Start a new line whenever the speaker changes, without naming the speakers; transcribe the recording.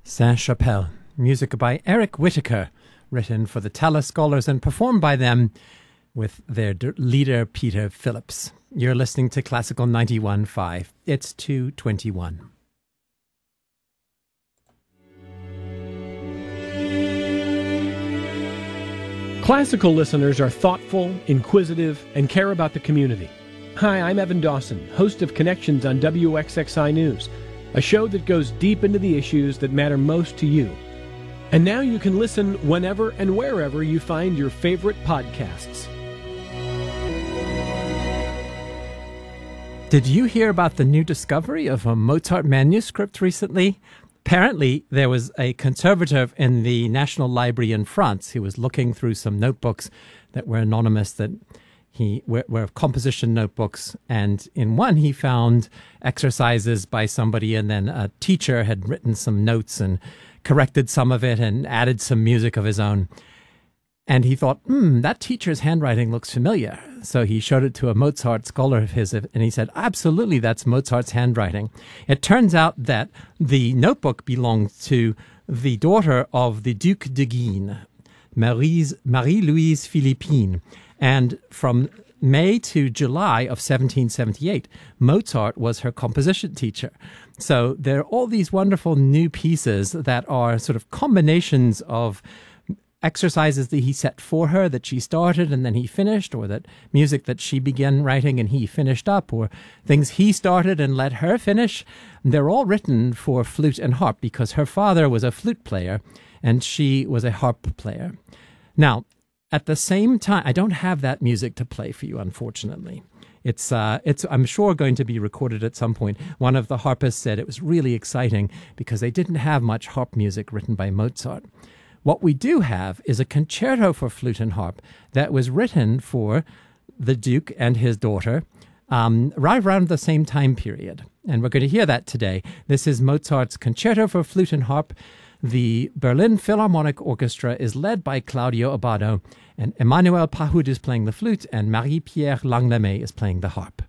Saint-Chapelle, music by Eric Whittaker, written for the Talis Scholars and performed by them with their leader Peter Phillips. You're listening to Classical 91.5. It's 2:21.
Classical listeners are thoughtful, inquisitive, and care about the community. Hi, I'm Evan Dawson, host of Connections on WXXI News, a show that goes deep into the issues that matter most to you. And now you can listen whenever and wherever you find your favorite podcasts.
Did you hear about the new discovery of a Mozart manuscript recently? Apparently, there was a conservator in the National Library in France who was looking through some notebooks that were anonymous, that were composition notebooks, and in one he found exercises by somebody, and then a teacher had written some notes and corrected some of it and added some music of his own. And he thought, that teacher's handwriting looks familiar. So he showed it to a Mozart scholar of his, and he said, absolutely, that's Mozart's handwriting. It turns out that the notebook belonged to the daughter of the Duc de Guines, Marie-Louise Philippine. And from May to July of 1778, Mozart was her composition teacher. So there are all these wonderful new pieces that are sort of combinations of exercises that he set for her, that she started and then he finished, or that music that she began writing and he finished up, or things he started and let her finish. They're all written for flute and harp because her father was a flute player and she was a harp player. Now, at the same time, I don't have that music to play for you, unfortunately. It's I'm sure going to be recorded at some point. One of the harpists said it was really exciting because they didn't have much harp music written by Mozart. What we do have is a concerto for flute and harp that was written for the Duke and his daughter right around the same time period. And we're going to hear that today. This is Mozart's Concerto for Flute and Harp. The Berlin Philharmonic Orchestra is led by Claudio Abbado, and Emmanuel Pahud is playing the flute, and Marie-Pierre Langlamet is playing the harp.